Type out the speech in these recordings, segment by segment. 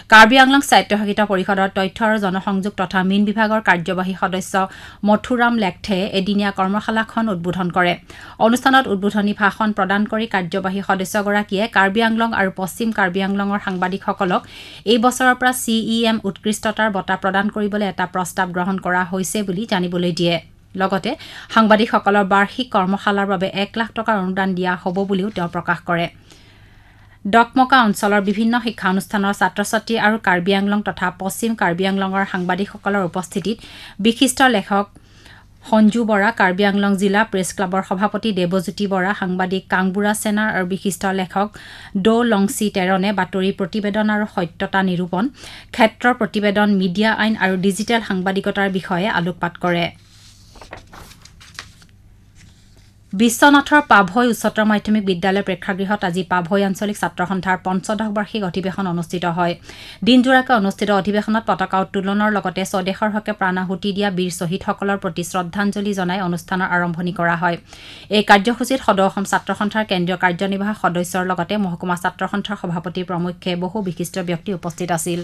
কাৰ্বি আংলং স্বায়ত্তশাসিত পৰিষদৰ তথ্য আৰু জনসংযোগ তথা মীন বিভাগৰ কাৰ্যবাহী সদস্য মথুৰাম লেখথে এদিনীয়া কৰ্মশালাখন উদ্বোধন কৰে অনুষ্ঠানত উদ্বোধনী ভাষণ প্ৰদান কৰি কাৰ্যবাহী সদস্যগৰাকীয়ে কাৰ্বি আংলং আৰু পশ্চিম কাৰ্বি আংলঙৰ সাংবাদিকসকলক এই বছৰৰ পৰা CEM উৎকৃষ্টতাৰ বঁটা প্ৰদান কৰিবলৈ এটা প্ৰস্তাৱ গ্ৰহণ কৰা হৈছে বুলি জানিবলৈ দিয়ে লগতে সাংবাদিকসকলৰ বাৰ্ষিক কৰ্মশালাৰ বাবে 1 লাখ টকাৰ অনুদান দিয়া হ'ব বুলিও তেওঁ প্ৰকাশ কৰে ডকমকা অঞ্চলৰ বিভিন্ন শিক্ষানুষ্ঠানৰ ছাত্ৰ-ছাত্ৰী আৰু কাৰ্বি আংলং তথা পশ্চিম কাৰ্বি আংলঙৰ সাংবাদিকসকলৰ উপস্থিতিত বিশিষ্ট লেখক সঞ্জু বৰা কাৰ্বি আংলং জিলা প্ৰেছ ক্লাবৰ সভাপতি দেৱজ্যোতি বৰা সাংবাদিক কাংবুৰা সেনাৰ আৰু বিশিষ্ট লেখক ডো লংচি তেৰণে বাতৰি প্ৰতিবেদন আৰু সত্যতা নিৰূপণ ক্ষেত্ৰৰ প্ৰতিবেদন মিডিয়া আইন আৰু ডিজিটেল সাংবাদিকতাৰ বিষয়ে আলোকপাত কৰে বিশ্বনাথৰ পাভৈ উচ্চতৰ মাধ্যমিক বিদ্যালয় প্ৰেক্ষাগৃহত আজি পাভৈ আঞ্চলিক ছাত্ৰ সন্থাৰ ৫৫ বাৰ্ষিক অধিৱেশন অনুষ্ঠিত হয় দিনজোৰাকৈ অনুষ্ঠিত অধিৱেশনত পতাকা উত্তোলনৰ লগতে স্বদেশৰ হকে প্ৰাণাহুতি দিয়া বীৰ শ্বহীদসকলৰ প্ৰতি শ্ৰদ্ধাঞ্জলি জনাই অনুষ্ঠানৰ আৰম্ভণি কৰা হয় এই কাৰ্যসূচীত সদৌ অসম ছাত্ৰ সন্থাৰ কেন্দ্ৰীয় কাৰ্যনিৰ্বাহক সদস্যৰ লগতে মহকুমা ছাত্ৰ সন্থাৰ সভাপতি প্ৰমুখ্যে বহু বিশিষ্ট ব্যক্তি উপস্থিত আছিল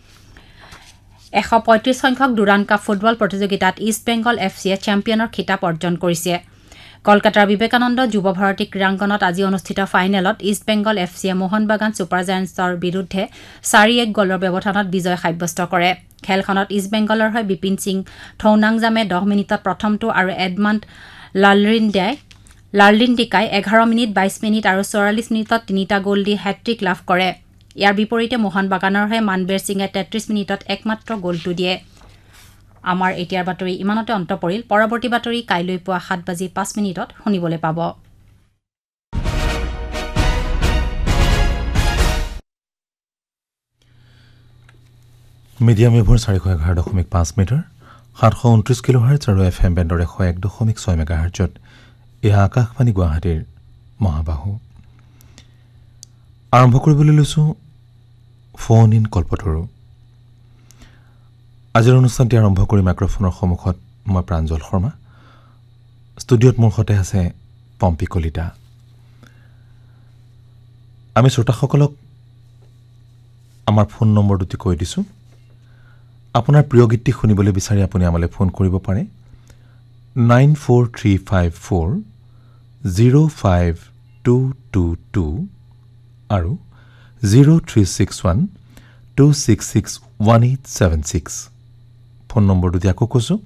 ১৩৫ সংখ্যক দুৰাণ কাপ ফুটবল প্ৰতিযোগিতাত ইষ্ট বেংগল FCয়ে চেম্পিয়নৰ খিতাপ অৰ্জন কৰিছে কলকাতাৰ বিবেকানন্দ যুৱ ভাৰতী ক্ৰীড়াংগনত আজি অনুষ্ঠিত ফাইনেলত ইষ্ট বেংগল FCয়ে মোহন বাগান ছুপাৰ জায়ান্টছৰ বিৰুদ্ধে ৪-১ গলৰ ব্যৱধানত বিজয় সাব্যস্ত কৰে খেলখনত ইষ্ট বেংগলৰ হৈ বিপিন সিং থৌনাংজামে 10 মিনিটত প্ৰথমটো আৰু এডমাণ্ড লাৰ্লিণ্ডিকাই 11 মিনিট 22 মিনিট আৰু 44 মিনিটত 3টা গ'ল দি হেট্ৰিক লাভ কৰে ইয়াৰ বিপৰীতে মোহন বাগানৰ হৈ মানবেৰ সিঙে 33 মিনিটত একমাত্ৰ গ'লটো দিয়ে আমাৰ এতিয়াৰ বাতৰি ইমানতে অন্ত পৰিল পৰৱৰ্তী বাতৰি কাইলৈ পুৱা 7:05 শুনিবলৈ পাব মিডিয়াম ৱেভৰ 411.5 মিটাৰ 729 কিলোহাৰ্টজ আৰু FM বেণ্ডৰ 101.6 মেগাহাৰ্টজত এয়া আকাশবাণী গুৱাহাটীৰ মহাবাহু আৰম্ভ কৰিবলৈ লৈছোঁ ফোন ইন কল্পতৰু আজিৰ অনুষ্ঠানটি আৰম্ভ কৰি মাইক্ৰফোনৰ সন্মুখত মই প্ৰাঞ্জল শৰ্মা ষ্টুডিঅ'ত মোৰ সৈতে আছে পম্পী কলিতা আমি শ্ৰোতাসকলক আমাৰ ফোন নম্বৰ দুটি কৈ দিছোঁ আপোনাৰ প্ৰিয় গীতটি শুনিবলৈ বিচাৰি আপুনি আমালৈ ফোন কৰিব পাৰে 94354-05222 আৰু 0361-266-1876 ফোন নম্বৰ দুটি আকৌ কৈছোঁ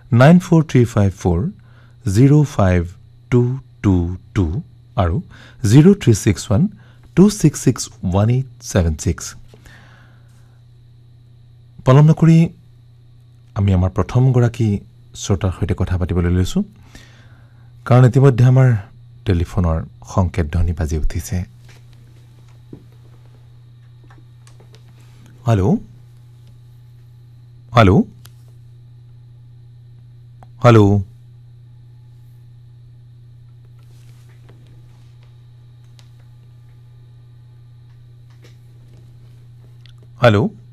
94354-05222 আৰু 0361-266-1876 পলম নকৰি আমি আমাৰ প্ৰথমগৰাকী শ্ৰোতাৰ সৈতে কথা পাতিবলৈ লৈছোঁ কাৰণ ইতিমধ্যে আমাৰ টেলিফোনৰ সংকেত ধ্বনি বাজি উঠিছে হেল্ল' হেল্ল' হেল্ল' হেল্ল'